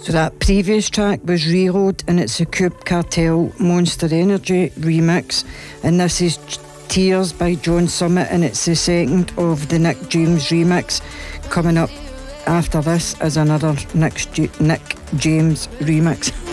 So that previous track was Reload, and it's a Cube Cartel Monster Energy remix, and this is Tears by John Summit, and it's the second of the Nick James remix. Coming up after this is another Nick James remix.